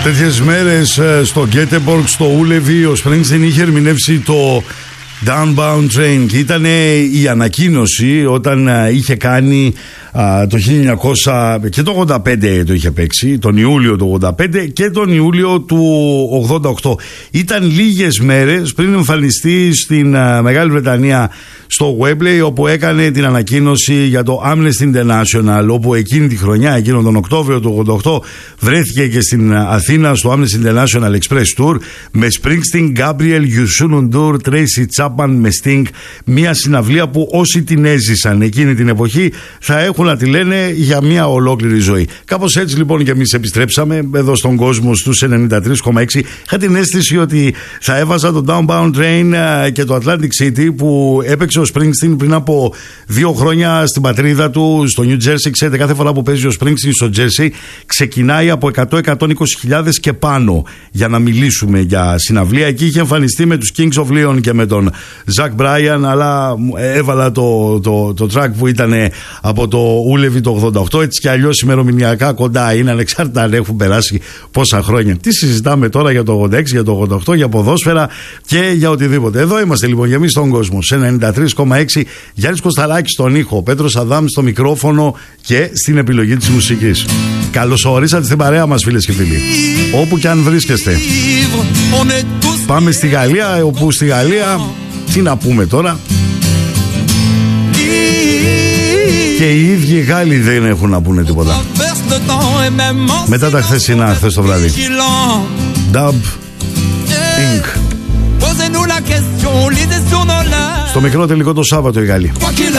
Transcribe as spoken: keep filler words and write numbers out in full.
Τέτοιες μέρες στο Γκέτεμποργκ, στο Ούλεβι, ο Σπρίνγκστιν είχε ερμηνεύσει το Downbound Train και ήταν η ανακοίνωση όταν είχε κάνει α, το χίλια εννιακόσια και το ογδόντα πέντε το είχε παίξει, τον Ιούλιο του ογδόντα πέντε και τον Ιούλιο του ογδόντα οκτώ. Ήταν λίγες μέρες πριν εμφανιστεί στην α, Μεγάλη Βρετανία στο Wembley, όπου έκανε την ανακοίνωση για το Amnesty International, όπου εκείνη τη χρονιά, εκείνον τον Οκτώβριο του ογδόντα οκτώ, βρέθηκε και στην Αθήνα στο Amnesty International Express Tour με Springsteen, Gabriel, Yusun Undur, Tracy Chapman με Sting, μια συναυλία που όσοι την έζησαν εκείνη την εποχή θα έχουν να τη λένε για μια ολόκληρη ζωή. Κάπως έτσι λοιπόν και εμείς επιστρέψαμε εδώ στον κόσμο στους ενενήντα τρία κόμμα έξι. Είχα την αίσθηση ότι θα έβαζα το Downbound Train και το Atlantic City που έπαιξε ο Springsteen πριν από δύο χρόνια στην πατρίδα του, στο New Jersey. Ξέρετε, κάθε φορά που παίζει ο Springsteen στο Jersey ξεκινάει από εκατό με εκατόν είκοσι χιλιάδες και πάνω για να μιλήσουμε για συναυλία. Εκεί είχε εμφανιστεί με τους Kings of Leon και με τον Zach Bryan, αλλά έβαλα το, το, το track που ήταν από το Ούλεβι το ογδόντα οκτώ. Έτσι κι αλλιώς ημερομηνιακά κοντά είναι, ανεξάρτητα αν έχουν περάσει πόσα χρόνια. Τι συζητάμε τώρα για το ογδόντα έξι, για το ογδόντα οκτώ, για ποδόσφαιρα και για οτιδήποτε. Εδώ είμαστε λοιπόν για εμείς στον κόσμο, σε ενενήντα τρία κόμμα έξι. Γιάννης Κωσταλάκης στον ήχο, Πέτρος Αδάμ στο μικρόφωνο και στην επιλογή της μουσικής. Καλώς ορίσατε στην παρέα μας, φίλες και φίλοι, όπου και αν βρίσκεστε. Πάμε στη Γαλλία, όπου στη Γαλλία, τι να πούμε τώρα, και οι ίδιοι Γάλλοι δεν έχουν να πούνε τίποτα μετά τα χθεσινά, χθες το βράδυ. Dub Incorporated. Στο μικρό τελικό το Σάββατο οι Γάλλοι.